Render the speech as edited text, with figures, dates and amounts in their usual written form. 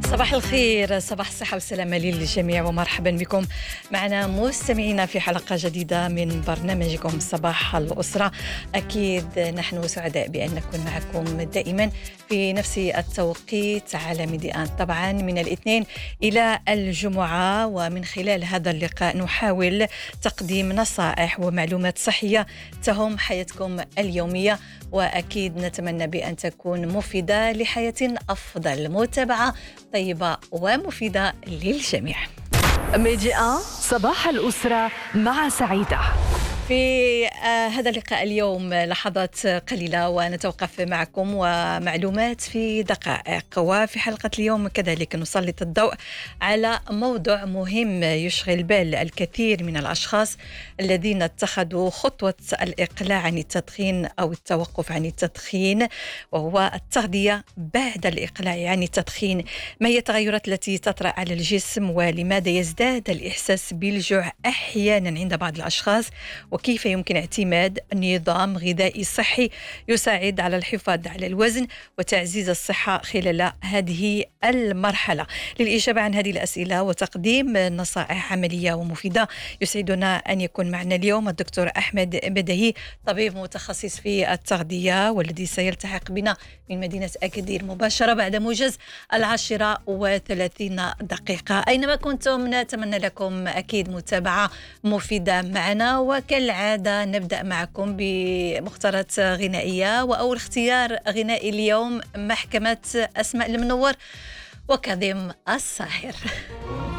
صباح الخير، صباح الصحة والسلامة للجميع، ومرحبا بكم معنا مستمعينا في حلقة جديدة من برنامجكم صباح الأسرة. أكيد نحن سعداء بأن نكون معكم دائما في نفس التوقيت على ميديان، طبعا من الاثنين إلى الجمعة. ومن خلال هذا اللقاء نحاول تقديم نصائح ومعلومات صحية تهم حياتكم اليومية، وأكيد نتمنى بأن تكون مفيدة لحياة أفضل. متابعة طيبة ومفيدة للجميع. ميديان صباح الأسرة مع سعيدة. في هذا اللقاء اليوم لحظات قليلة ونتوقف معكم ومعلومات في دقائق. وفي حلقة اليوم كذلك نسلط الضوء على موضوع مهم يشغل بال الكثير من الأشخاص الذين اتخذوا خطوة الإقلاع عن التدخين أو التوقف عن التدخين، وهو التغذية بعد الإقلاع عن التدخين. ما هي التغيرات التي تطرأ على الجسم، ولماذا يزداد الإحساس بالجوع أحيانا عند بعض الأشخاص، وكيف يمكن اعتماد نظام غذائي صحي يساعد على الحفاظ على الوزن وتعزيز الصحة خلال هذه المرحلة. للإجابة عن هذه الأسئلة وتقديم نصائح عملية ومفيدة يسعدنا أن يكون معنا اليوم الدكتور أحمد بدهي، طبيب متخصص في التغذية، والذي سيلتحق بنا من مدينة أكادير مباشرة بعد موجز 10:30. أينما كنتم نتمنى لكم أكيد متابعة مفيدة معنا، وكالعادة نبدأ معكم بمختارات غنائية. وأول اختيار غنائي اليوم محكمة أسماء المنور وكاظم الساهر.